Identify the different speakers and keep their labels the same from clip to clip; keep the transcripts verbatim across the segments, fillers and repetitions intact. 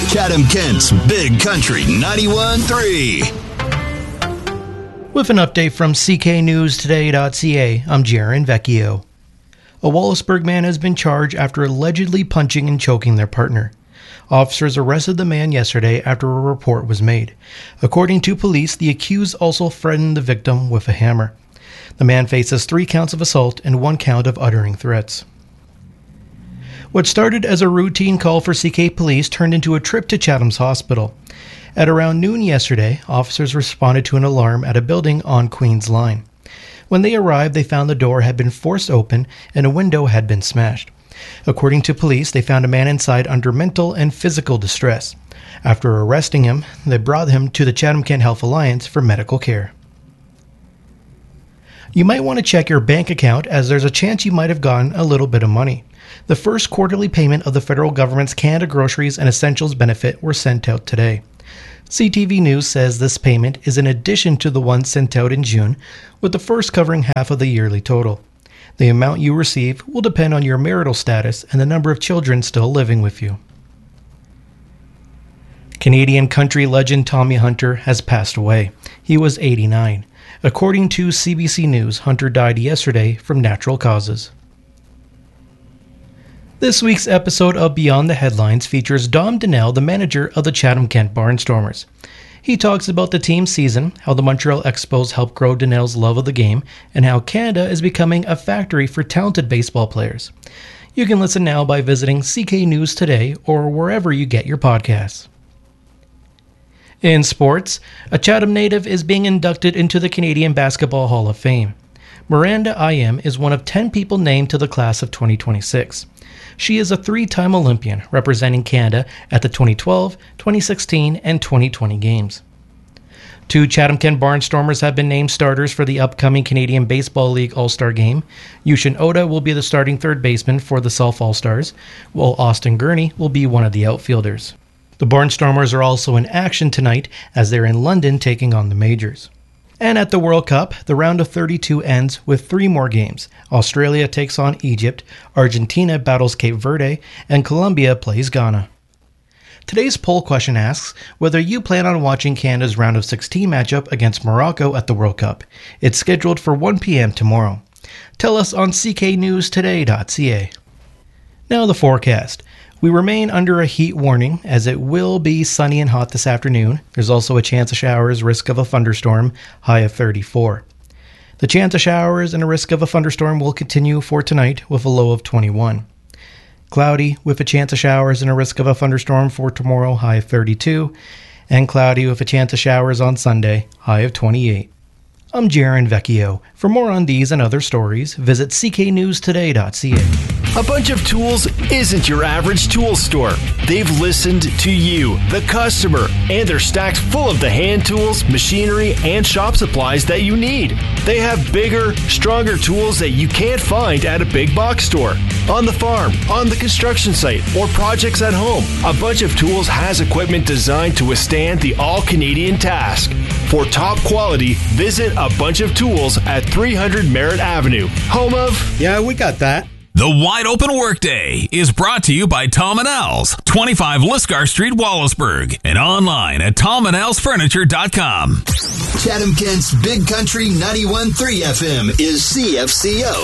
Speaker 1: Chatham-Kent's Big Country ninety-one point three.
Speaker 2: With an update from C K News Today dot C A, I'm Jaron Vecchio. A Wallaceburg man has been charged after allegedly punching and choking their partner. Officers arrested the man yesterday after a report was made. According to police, the accused also threatened the victim with a hammer. The man faces three counts of assault and one count of uttering threats. What started as a routine call for C K police turned into a trip to Chatham's hospital. At around noon yesterday, officers responded to an alarm at a building on Queens Line. When they arrived, they found the door had been forced open and a window had been smashed. According to police, they found a man inside under mental and physical distress. After arresting him, they brought him to the Chatham-Kent Health Alliance for medical care. You might want to check your bank account as there's a chance you might have gotten a little bit of money. The first quarterly payment of the federal government's Canada Groceries and Essentials benefit were sent out today. C T V News says this payment is in addition to the one sent out in June, with the first covering half of the yearly total. The amount you receive will depend on your marital status and the number of children still living with you. Canadian country legend Tommy Hunter has passed away. He was eighty-nine. According to C B C News, Hunter died yesterday from natural causes. This week's episode of Beyond the Headlines features Dom Donnell, the manager of the Chatham-Kent Barnstormers. He talks about the team's season, how the Montreal Expos helped grow Donnell's love of the game, and how Canada is becoming a factory for talented baseball players. You can listen now by visiting C K News Today or wherever you get your podcasts. In sports, a Chatham native is being inducted into the Canadian Basketball Hall of Fame. Miranda Ayem is one of ten people named to the class of twenty twenty-six. She is a three-time Olympian representing Canada at the twenty twelve, twenty sixteen, and twenty twenty games. Two Chatham-Kent Barnstormers have been named starters for the upcoming Canadian Baseball League All-Star Game. Yushin Oda will be the starting third baseman for the Self All-Stars, while Austin Gurney will be one of the outfielders. The Barnstormers are also in action tonight as they're in London taking on the Majors. And at the World Cup, the round of thirty-two ends with three more games. Australia takes on Egypt, Argentina battles Cape Verde, and Colombia plays Ghana. Today's poll question asks whether you plan on watching Canada's round of sixteen matchup against Morocco at the World Cup. It's scheduled for one p.m. tomorrow. Tell us on C K News Today dot C A. Now the forecast. We remain under a heat warning as it will be sunny and hot this afternoon. There's also a chance of showers, risk of a thunderstorm, high of thirty-four. The chance of showers and a risk of a thunderstorm will continue for tonight with a low of twenty-one. Cloudy with a chance of showers and a risk of a thunderstorm for tomorrow, high of thirty-two. And cloudy with a chance of showers on Sunday, high of twenty-eight. I'm Jaron Vecchio. For more on these and other stories, visit C K News Today dot C A.
Speaker 1: A Bunch of Tools isn't your average tool store. They've listened to you, the customer, and they're stacked full of the hand tools, machinery, and shop supplies that you need. They have bigger, stronger tools that you can't find at a big box store. On the farm, on the construction site, or projects at home, A Bunch of Tools has equipment designed to withstand the all-Canadian task. For top quality, visit A Bunch of Tools at three hundred Merritt Avenue, home of...
Speaker 3: Yeah, we got that.
Speaker 4: The Wide Open Workday is brought to you by Tom and Al's, twenty-five Lisgar Street, Wallaceburg, and online at tom and als furniture dot com.
Speaker 1: Chatham-Kent's Big Country ninety-one point three F M is C F C O.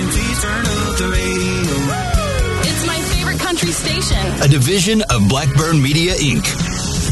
Speaker 5: It's my favorite country station.
Speaker 1: A division of Blackburn Media, Incorporated.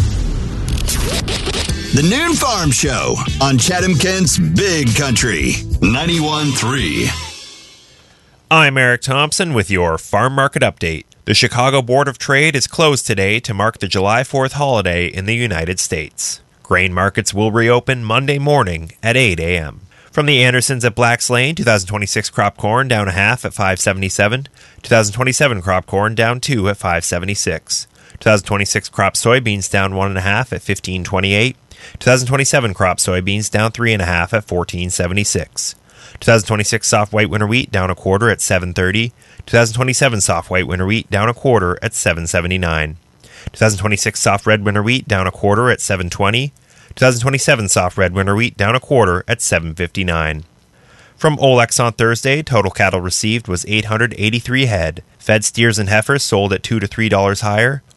Speaker 1: The Noon Farm Show on Chatham-Kent's Big Country ninety-one point three.
Speaker 6: I'm Eric Thompson with your Farm Market Update. The Chicago Board of Trade is closed today to mark the July fourth holiday in the United States. Grain markets will reopen Monday morning at eight a.m. From the Andersons at Blacks Lane, twenty twenty-six crop corn down a half at five seventy-seven, twenty twenty-seven crop corn down two at five seventy-six, twenty twenty-six crop soybeans down one and a half at fifteen twenty-eight, twenty twenty-seven crop soybeans down three and a half at fourteen seventy-six. twenty twenty-six soft white winter wheat down a quarter at seven thirty. twenty twenty-seven soft white winter wheat down a quarter at seven seventy-nine. twenty twenty-six soft red winter wheat down a quarter at seven twenty. twenty twenty-seven soft red winter wheat down a quarter at seven fifty-nine. From Olex on Thursday, total cattle received was eight hundred eighty-three head. Fed steers and heifers sold at two to three dollars higher.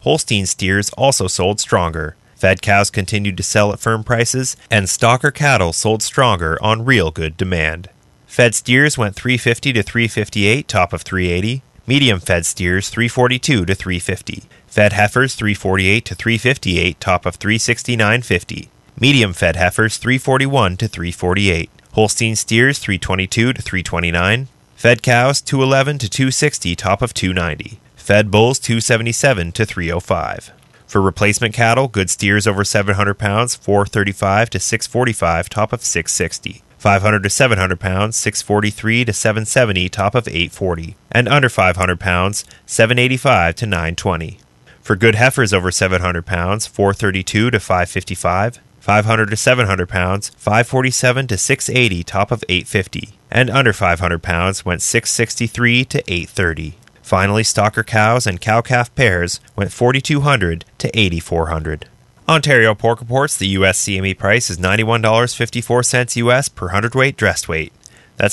Speaker 6: Holstein steers also sold stronger. Fed cows continued to sell at firm prices, and stocker cattle sold stronger on real good demand. Fed steers went three fifty to three fifty-eight, top of three eighty. Medium fed steers three forty-two to three fifty. Fed heifers three forty-eight to three fifty-eight, top of three sixty-nine fifty. Medium fed heifers three forty-one to three forty-eight. Holstein steers three twenty-two to three twenty-nine. Fed cows two eleven to two sixty, top of two ninety. Fed bulls two seventy-seven to three oh five. For replacement cattle, good steers over seven hundred pounds, four thirty-five to six forty-five, top of six sixty. five hundred to seven hundred pounds, six forty-three to seven seventy, top of eight forty. And under five hundred pounds, seven eighty-five to nine twenty. For good heifers over seven hundred pounds, four thirty-two to five fifty-five. five hundred to seven hundred pounds, five forty-seven to six eighty, top of eight fifty. And under five hundred pounds went six sixty-three to eight thirty. Finally, stocker cows and cow-calf pairs went forty-two hundred to eighty-four hundred. Ontario Pork reports the U S C M E price is ninety-one dollars and fifty-four cents U S per hundredweight dressed weight.